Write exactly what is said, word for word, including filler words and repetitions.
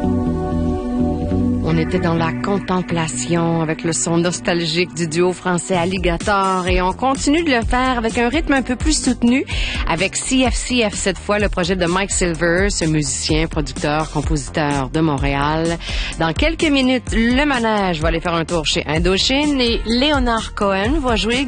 On était dans la contemplation avec le son nostalgique du duo français Alligator et on continue de le faire avec un rythme un peu plus soutenu avec C F C F cette fois, le projet de Mike Silver, ce musicien, producteur, compositeur de Montréal. Dans quelques minutes, le manège va aller faire un tour chez Indochine et Léonard Cohen va jouer